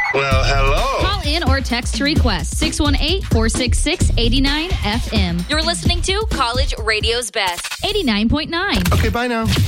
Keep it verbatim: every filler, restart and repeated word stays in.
Well, hello. Call in or text to request six one eight, four six six, eight nine F M. You're listening to College Radio's Best. eighty-nine point nine. Okay, bye now.